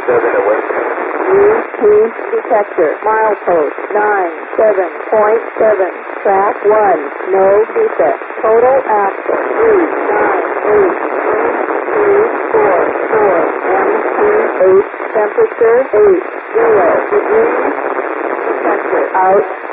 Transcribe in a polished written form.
away. UT detector. Milepost 97.7. Track 1. No defect. Total axle 398.344. MT8. Temperature 80 degrees. Detector out.